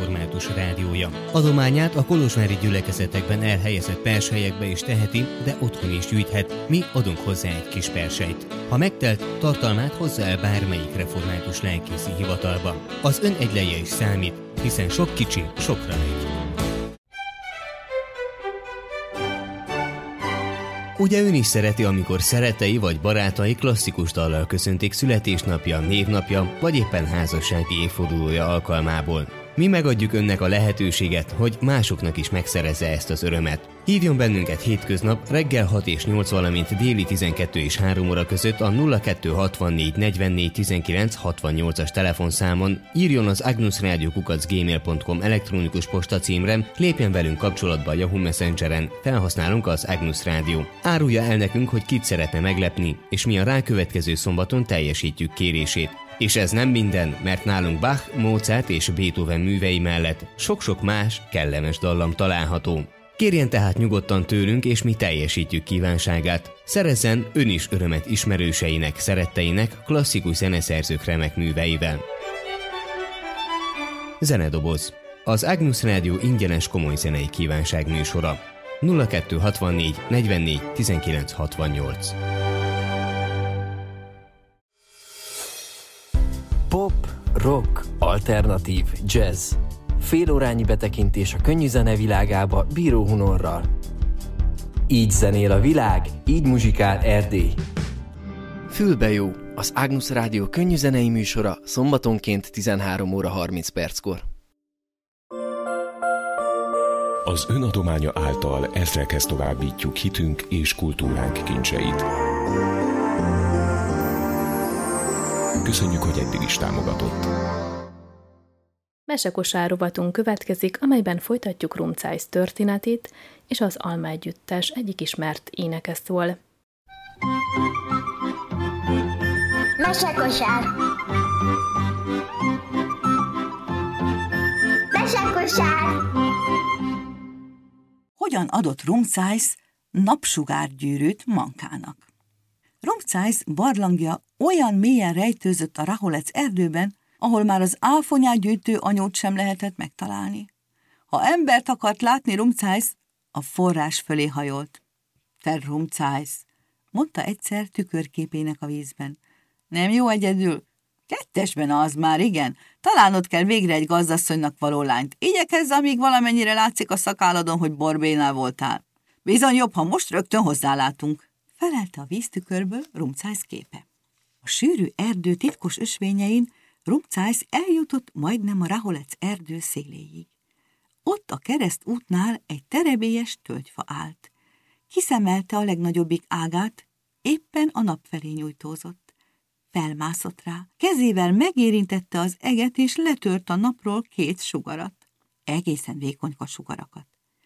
református rádiója. Adományát a kolozsvári gyülekezetekben elhelyezett perselyekbe is teheti, de otthon is gyűjthet, mi adunk hozzá egy kis persejt. Ha megtelt, tartalmát hozza el bármelyik református lelkészi hivatalba. Az ön egyleje is számít, hiszen sok kicsi sokra megy. Ugye ön is szereti, amikor szerettei vagy barátai klasszikus dallal köszöntik születésnapja, névnapja, vagy éppen házassági évfordulója alkalmából. Mi megadjuk önnek a lehetőséget, hogy másoknak is megszerezze ezt az örömet. Hívjon bennünket hétköznap reggel 6 és 8, valamint déli 12 és 3 óra között a 0264 44 19 68-as telefonszámon, írjon az agnusradio@gmail.com elektronikus postacímre, lépjen velünk kapcsolatba a Yahoo Messengeren, felhasználunk az Agnus Rádió. Árulja el nekünk, hogy kit szeretne meglepni, és mi a rákövetkező szombaton teljesítjük kérését. És ez nem minden, mert nálunk Bach, Mozart és Beethoven művei mellett sok-sok más, kellemes dallam található. Kérjen tehát nyugodtan tőlünk, és mi teljesítjük kívánságát. Szerezzen ön is örömet ismerőseinek, szeretteinek, klasszikus zeneszerzők remek műveivel. Zenedoboz. Az Agnus Rádió ingyenes komoly zenei kívánság műsora. 0264 44 19 68. Pop, rock, alternatív, jazz. Félórányi betekintés a könnyű zene világába Bíró Hunorral. Így zenél a világ, így muzsikál Erdély. Fülbe jó, az Agnus Rádió könnyű zenei műsora szombatonként 13 óra 30 perckor. Az önadománya által ezrekhez továbbítjuk hitünk és kultúránk kincseit. Köszönjük, hogy eddig is támogatott. Mesekosár rovatunk következik, amelyben folytatjuk Rumcájsz történetét, és az Alma Együttes egyik ismert éneke szól. Mesekosár! Mesekosár! Hogyan adott Rumcájsz napsugárgyűrűt Mankának? Rumcájsz barlangja olyan mélyen rejtőzött a Raholec erdőben, ahol már az áfonyágyűjtő anyót sem lehetett megtalálni. Ha embert akart látni Rumcájsz, a forrás fölé hajolt. Te Rumcájsz, mondta egyszer tükörképének a vízben. Nem jó egyedül? Kettesben az már, igen. Találnod kell végre egy gazdasszonynak való lányt. Igyekezz, amíg valamennyire látszik a szakálladon, hogy borbénál voltál. Bizony jobb, ha most rögtön hozzálátunk, felelte a víztükörből Rumcájsz képe. A sűrű erdő titkos ösvényein Rumcájsz eljutott majdnem a Raholec erdő széléig. Ott a keresztútnál egy terebélyes tölgyfa állt. Kiszemelte a legnagyobbik ágát, éppen a nap felé nyújtózott. Felmászott rá, kezével megérintette az eget, és letört a napról 2 sugarat. Egészen vékonyka sugarakat.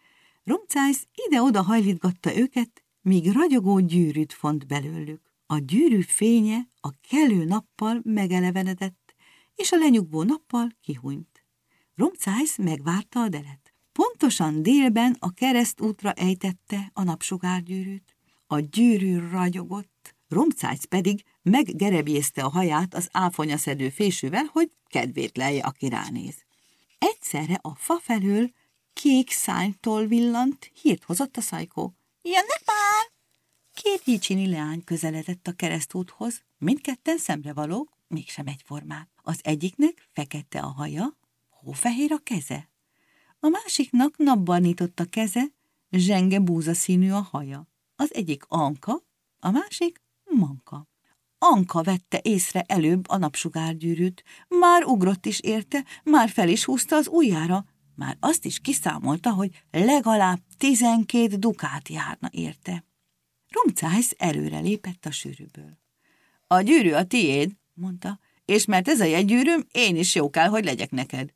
Rumcájsz ide-oda hajlítgatta őket, míg ragyogó gyűrűt font belőlük. A gyűrű fénye a kelő nappal megelevenedett, és a lenyugvó nappal kihúnyt. Rumcájsz megvárta a delet. Pontosan délben a keresztútra ejtette a napsugárgyűrűt. A gyűrű ragyogott, Rumcájsz pedig meggerebjézte a haját az áfonyaszedő fésűvel, hogy kedvét lelje, aki ránéz. Egyszerre a fa felől kék szánytól villant, hírt hozott a szajkó. Jönnek már! 2 jicsini leány közeledett a keresztúthoz, mindketten szemrevalók, mégsem egyformák. Az egyiknek fekete a haja, hófehér a keze. A másiknak napbarnított a keze, zsenge búzaszínű a haja. Az egyik Anka, a másik Manka. Anka vette észre előbb a napsugárgyűrűt, már ugrott is érte, már fel is húzta az ujjára, már azt is kiszámolta, hogy legalább 12 dukát járna érte. Rumcájsz előre lépett a sűrűből. A gyűrű a tiéd, mondta, és mert ez a jegygyűrűm, én is jó kell, hogy legyek neked.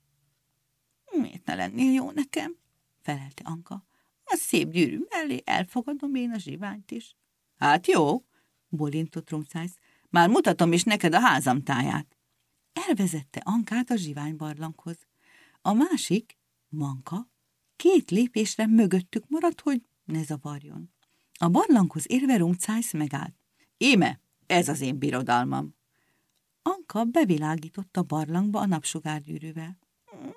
Miért ne lennél jó nekem? Felelte Anka. A szép gyűrű mellé elfogadom én a zsiványt is. Hát jó, bólintott Rumcájsz, már mutatom is neked a házam táját. Elvezette Ankát a zsiványbarlanghoz. A másik, Manka, 2 lépésre mögöttük maradt, hogy ne zavarjon. A barlanghoz érve Rumcájsz megállt. Íme, ez az én birodalmam. Anka bevilágított a barlangba a napsugárgyűrűvel.